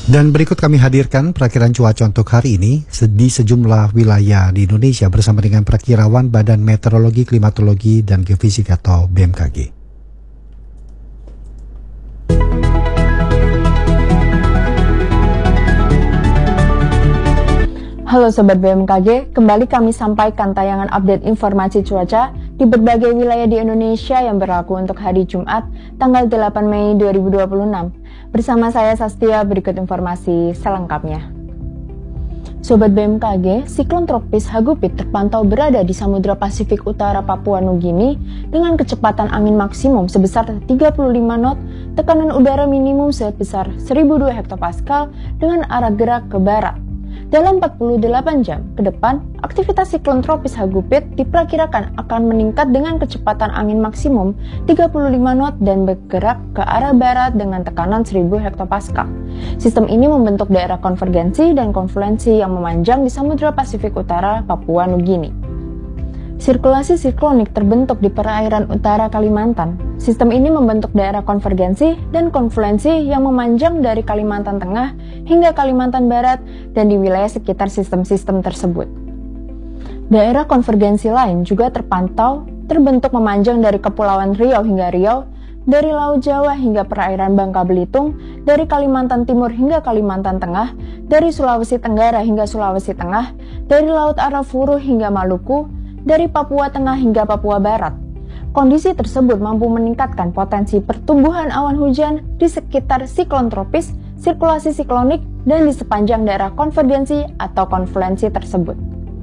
Dan berikut kami hadirkan perakiran cuaca untuk hari ini di sejumlah wilayah di Indonesia bersama dengan perakirawan Badan Meteorologi, Klimatologi, dan Geofisika atau BMKG. Halo Sobat BMKG, kembali kami sampaikan tayangan update informasi cuaca di berbagai wilayah di Indonesia yang berlaku untuk hari Jumat, tanggal 8 Mei 2026. Bersama saya Sastia, berikut informasi selengkapnya. Sobat BMKG, siklon tropis Hagupit terpantau berada di Samudra Pasifik Utara Papua Nugini dengan kecepatan angin maksimum sebesar 35 knot, tekanan udara minimum sebesar 1002 hektopascal dengan arah gerak ke barat. Dalam 48 jam ke depan, aktivitas siklon tropis Hagupit diperkirakan akan meningkat dengan kecepatan angin maksimum 35 knot dan bergerak ke arah barat dengan tekanan 1000 hektopascal. Sistem ini membentuk daerah konvergensi dan konfluensi yang memanjang di Samudra Pasifik Utara Papua Nugini. Sirkulasi siklonik terbentuk di perairan utara Kalimantan. Sistem ini membentuk daerah konvergensi dan konfluensi yang memanjang dari Kalimantan Tengah hingga Kalimantan Barat dan di wilayah sekitar sistem-sistem tersebut. Daerah konvergensi lain juga terpantau terbentuk memanjang dari Kepulauan Riau hingga Riau, dari Laut Jawa hingga perairan Bangka Belitung, dari Kalimantan Timur hingga Kalimantan Tengah, dari Sulawesi Tenggara hingga Sulawesi Tengah, dari Laut Arafuru hingga Maluku, dari Papua Tengah hingga Papua Barat. Kondisi tersebut mampu meningkatkan potensi pertumbuhan awan hujan di sekitar siklon tropis, sirkulasi siklonik, dan di sepanjang daerah konvergensi atau konfluensi tersebut.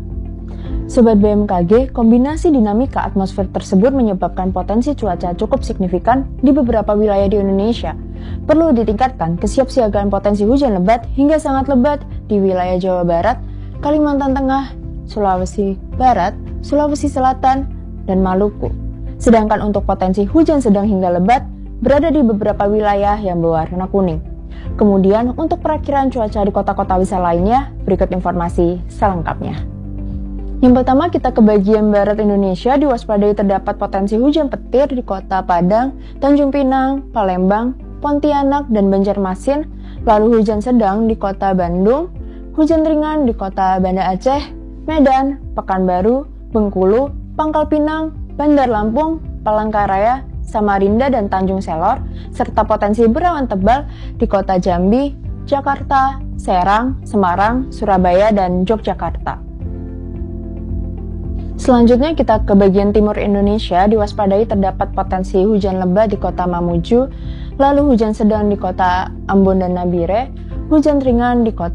Sobat BMKG, kombinasi dinamika atmosfer tersebut menyebabkan potensi cuaca cukup signifikan di beberapa wilayah di Indonesia. Perlu ditingkatkan kesiapsiagaan potensi hujan lebat hingga sangat lebat di wilayah Jawa Barat, Kalimantan Tengah, Sulawesi Barat, Sulawesi Selatan, dan Maluku. Sedangkan untuk potensi hujan sedang hingga lebat berada di beberapa wilayah yang berwarna kuning. Kemudian untuk perakiraan cuaca di kota-kota besar lainnya, berikut informasi selengkapnya. Yang pertama kita ke bagian barat Indonesia, diwaspadai terdapat potensi hujan petir di kota Padang, Tanjung Pinang, Palembang, Pontianak, dan Banjarmasin, lalu hujan sedang di kota Bandung, hujan ringan di kota Banda Aceh, Medan, Pekanbaru, Bengkulu, Pangkal Pinang, Bandar Lampung, Palangkaraya, Samarinda, dan Tanjung Selor, serta potensi berawan tebal di kota Jambi, Jakarta, Serang, Semarang, Surabaya, dan Yogyakarta. Selanjutnya kita ke bagian timur Indonesia, diwaspadai terdapat potensi hujan lebat di kota Mamuju, lalu hujan sedang di kota Ambon dan Nabire, hujan ringan di kota